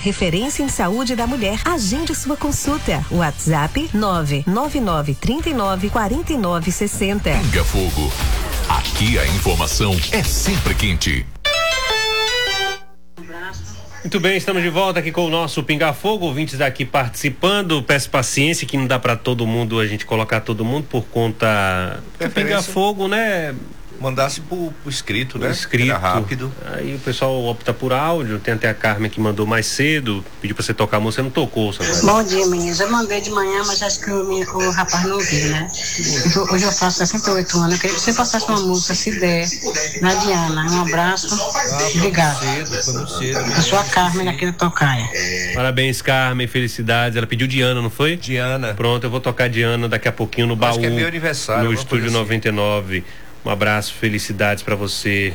referência em saúde da mulher. Agende sua consulta. WhatsApp 999394960. Pinga Fogo. Aqui a informação é sempre quente. Muito bem, estamos de volta aqui com o nosso Pinga Fogo, ouvintes daqui participando. Peço paciência que não dá para todo mundo, a gente colocar todo mundo por conta do Pinga Fogo, né? Mandasse pro escrito, né? Escrito. Era rápido. Aí o pessoal opta por áudio. Tem até a Carmen que mandou mais cedo, pediu pra você tocar a música, você não tocou, sabe? Bom dia, meninas. Eu mandei de manhã, mas acho que o rapaz não viu, né? Hoje eu faço 68 anos. Eu queria que você passasse uma música, se der, na Diana. Um abraço. Obrigado. Foi muito cedo. Eu sou a Carmen aqui da Tocaia. Parabéns, Carmen, felicidades. Ela pediu Diana, não foi? Diana. Pronto, eu vou tocar Diana daqui a pouquinho no baú. Acho que é meu aniversário. No Estúdio 99. Um abraço, felicidades pra você.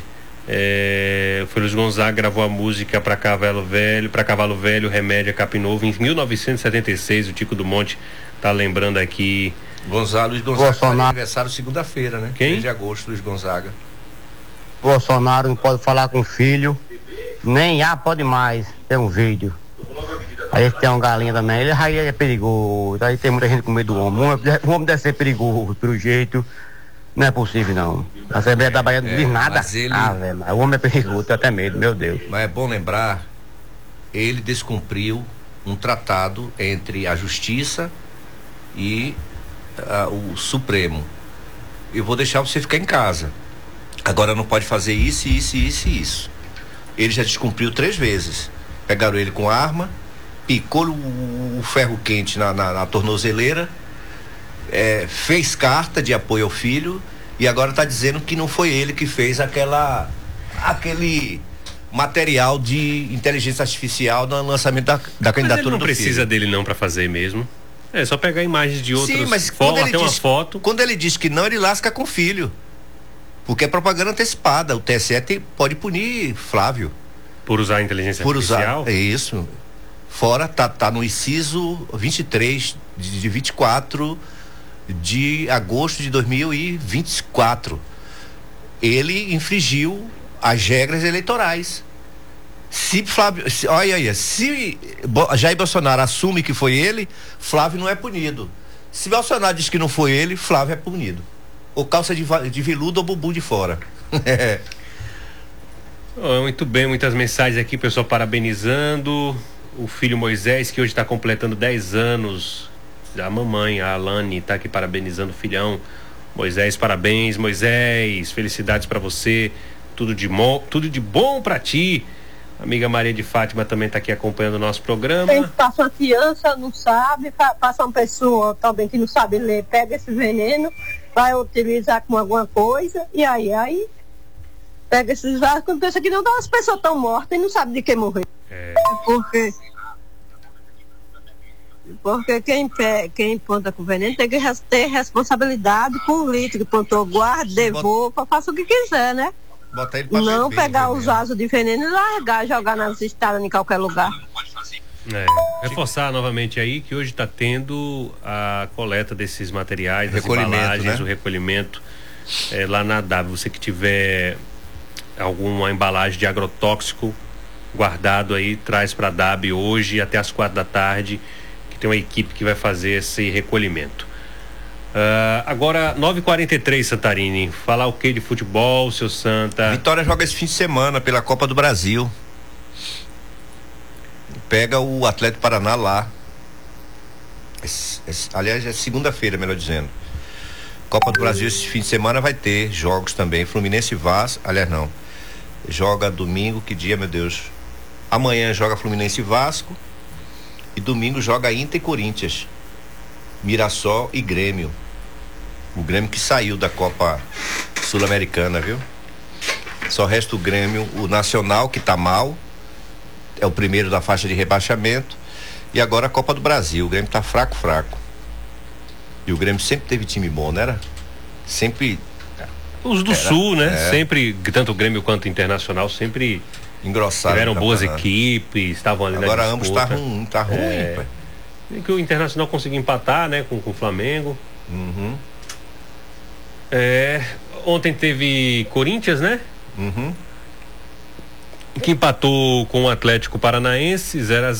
Foi Luiz Gonzaga, gravou a música pra Cavalo Velho, Remédio, Capim Novo, em 1976. O Tico do Monte tá lembrando aqui. Luiz Gonzaga faz aniversário segunda-feira, né? Quem? 3 de agosto, Luiz Gonzaga. Bolsonaro não pode falar com o filho, nem pode mais. Tem um vídeo. Aí tem um galinha também, ele aí é perigoso. Aí tem muita gente com medo do homem. O homem deve ser perigoso, pelo jeito. Não é possível, não. A Assembleia da Bahia não diz nada. Mas ele... velho, o homem é perigoso, tenho até medo, meu Deus. Mas é bom lembrar, ele descumpriu um tratado entre a Justiça e o Supremo. Eu vou deixar você ficar em casa. Agora não pode fazer isso, isso, isso e isso. Ele já descumpriu 3 vezes. Pegaram ele com arma, picou o ferro quente na tornozeleira, fez carta de apoio ao filho e agora está dizendo que não foi ele que fez aquele material de inteligência artificial no lançamento da candidatura do filho. Mas ele não precisa dele não para fazer mesmo. É só pegar imagens de outros. Sim, mas até uma foto. Quando ele diz que não, ele lasca com o filho. Porque é propaganda antecipada. O TSE pode punir Flávio. Por usar a inteligência artificial? É isso. Fora, tá no inciso 23 de 24 de agosto de 2024. Ele infringiu as regras eleitorais. Se Jair Bolsonaro assume que foi ele, Flávio não é punido. Se Bolsonaro diz que não foi ele, Flávio é punido. Ou calça de veludo ou bumbum de fora. Muito bem, muitas mensagens aqui, pessoal parabenizando o filho Moisés, que hoje está completando 10 anos. A mamãe, a Alane, está aqui parabenizando o filhão. Moisés, parabéns, Moisés, felicidades para você, tudo de bom para ti. A amiga Maria de Fátima também está aqui acompanhando o nosso programa. Passa uma criança, não sabe, passa uma pessoa também que não sabe ler, pega esse veneno, vai utilizar com alguma coisa, e aí pega esses vasos, quando pensa que não, as pessoas estão mortas e não sabe de que morrer. Porque quem ponta com veneno tem que ter responsabilidade com o litro que pontou, guarda, devolva, faça o que quiser, né? Não pegar os vasos de veneno e largar, jogar nas estradas em qualquer lugar. Reforçar novamente aí que hoje está tendo a coleta desses materiais, das embalagens, né? O recolhimento lá na DAB. Você que tiver alguma embalagem de agrotóxico guardado aí, traz para a DAB hoje até as 4 da tarde, que tem uma equipe que vai fazer esse recolhimento. Agora 9h43, Santarini, falar o que de futebol, seu Santa? Vitória joga esse fim de semana pela Copa do Brasil, pega o Atlético Paraná lá, aliás é segunda-feira, melhor dizendo. Copa do Brasil esse fim de semana vai ter jogos também, Fluminense e Vasco, aliás não, joga domingo, que dia, meu Deus, amanhã joga Fluminense e Vasco e domingo joga Inter e Corinthians, Mirassol e Grêmio. O Grêmio que saiu da Copa Sul-Americana, viu? Só resta o Grêmio, o Nacional, que tá mal, é o primeiro da faixa de rebaixamento, e agora a Copa do Brasil. O Grêmio tá fraco. E o Grêmio sempre teve time bom, não era? Sempre. Os do Sul, né? Sempre, tanto o Grêmio quanto o Internacional, sempre engrossaram. Tiveram boas equipes, estavam ali agora na disputa. Agora ambos tá ruim, pai. Que o Internacional conseguiu empatar, né? Com o Flamengo. Uhum. Ontem teve Corinthians, né? Que empatou com o Atlético Paranaense 0-0.